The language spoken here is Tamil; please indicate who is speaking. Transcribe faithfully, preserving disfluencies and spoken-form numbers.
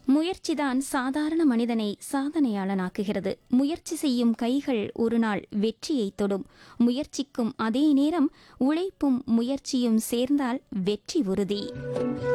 Speaker 1: முயற்சிதான் சாதாரண மனிதனை சாதனையாளனாக்குகிறது. முயற்சி செய்யும் கைகள் ஒரு நாள் வெற்றியை தொடும். முயற்சிக்கும் அதே நேரம் உழைப்பும் முயற்சியும் சேர்ந்தால் வெற்றி உறுதி.